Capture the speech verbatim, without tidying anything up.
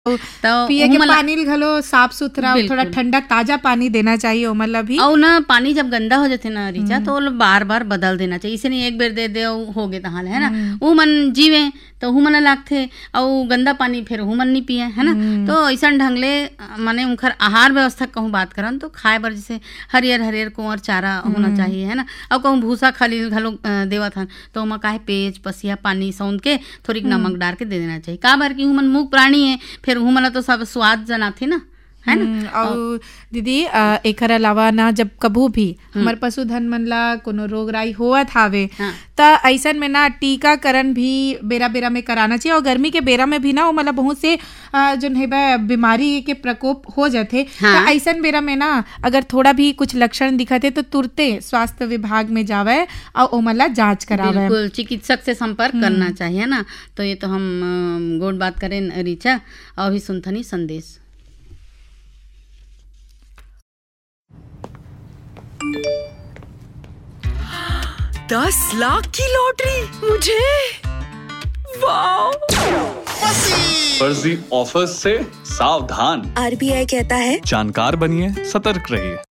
तो पिए के पानी घलो साफ सुथरा थोड़ा ठंडा ताजा पानी देना चाहिए ओ मतलब भी। और ना पानी जब गंदा हो जाते ना रिचा तो बार बार बदल देना चाहिए, इसे नहीं एक बार दे दे हो गए तहाल है ना, वो मन जीवे तो हु मन लागथे और गंदा पानी फिर हु मन नहीं पिए है ना। तो ऐसा ढंगले माने उनकर आहार व्यवस्था कहूँ बात करन तो खाए बर जैसे हरियर हरियर कुंवर चारा होना चाहिए है ना, और कहूँ भूसा खाली घलो देवत हन तो ओमा काहे पेज पसिया पानी सौंद के थोड़ी नमक डाल के दे देना चाहिए। का बार की हुमन मूक प्राणी है फिर हुमन तो सब स्वाद जनाथे ना है ना। और दीदी एकर अलावा ना जब कभू भी हमार पशुधन मन ला कोनो रोग राई होवत हावे त ऐसन में ना टीकाकरण भी बेरा बेरा में कराना चाहिए। और गर्मी के बेरा में भी ना वो मतलब बहुत से जो है बीमारी के प्रकोप हो जाते हाँ। तो ऐसन बेरा में ना अगर थोड़ा भी कुछ लक्षण दिखते तो तुरते स्वास्थ्य विभाग में जावे और ओ मला जांच करावे। बिल्कुल चिकित्सक से संपर्क करना चाहिए ना। तो ये तो हम गोड बात करें रिचा और भी सुनथनी संदेश। दस लाख की लॉटरी मुझे, वाह! फर्जी ऑफर्स से सावधान। आरबीआई कहता है जानकार बनिए, सतर्क रहिए।